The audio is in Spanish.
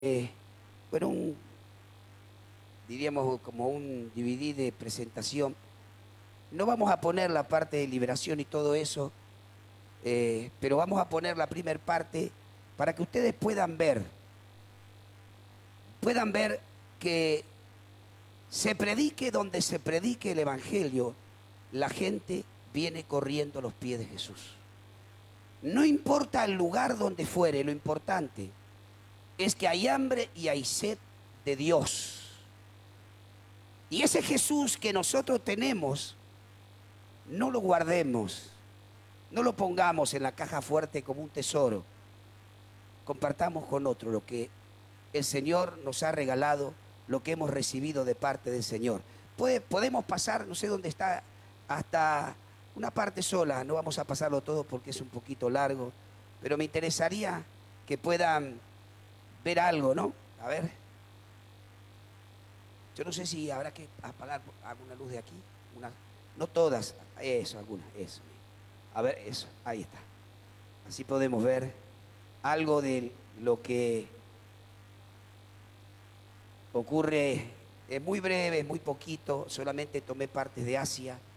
bueno, diríamos como un DVD de presentación. No vamos a poner la parte de liberación y todo eso, pero vamos a poner la primera parte para que ustedes puedan ver que se predique donde se predique el Evangelio, la gente viene corriendo a los pies de Jesús. No importa el lugar donde fuere, lo importante es que hay hambre y hay sed de Dios. Y ese Jesús que nosotros tenemos, no lo guardemos, no lo pongamos en la caja fuerte como un tesoro. Compartamos con otro lo que el Señor nos ha regalado, lo que hemos recibido de parte del Señor. Podemos pasar, no sé dónde está, hasta una parte sola. No vamos a pasarlo todo porque es un poquito largo, pero me interesaría que puedan ver algo, ¿no? A ver. Yo no sé si habrá que apagar alguna luz de aquí. No todas, eso, algunas, eso. A ver, eso, ahí está. Así podemos ver algo de lo que ocurre. Es muy breve, es muy poquito, solamente tomé partes de Asia.